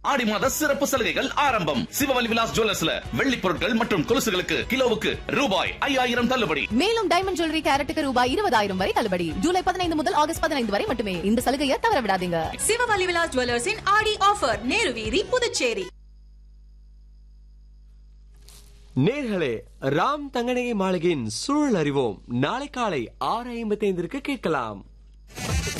ஆடி மாத சிறப்பு சலுகைகள் ஆரம்பம். சிவவலி விலாஸ் ஜுவல்லர்ஸ்ல வெள்ளி பொருட்கள் மற்றும் கொலுசுகளுக்கு கிலோவுக்கு ரூபாய் 5000 தள்ளுபடி. மேலும் டைமண்ட் ஜுவல்லரி கேரட்டுக்கு ரூபாய் 20,000 வரை தள்ளுபடி. ஜூலை 15 முதல் ஆகஸ்ட் 15 வரை மட்டுமே. இந்த சலுகையை தவற விடாதீங்க. சிவவலி விலாஸ் ஜுவல்லர்ஸின் ஆடி ஆஃபர், நேரு வீதி, புதுச்சேரி. நேர்களே, ராம் தங்கநகை மாளிகையின் சூழல் அறிவோம் நாளை காலை 6:55 கேட்கலாம்.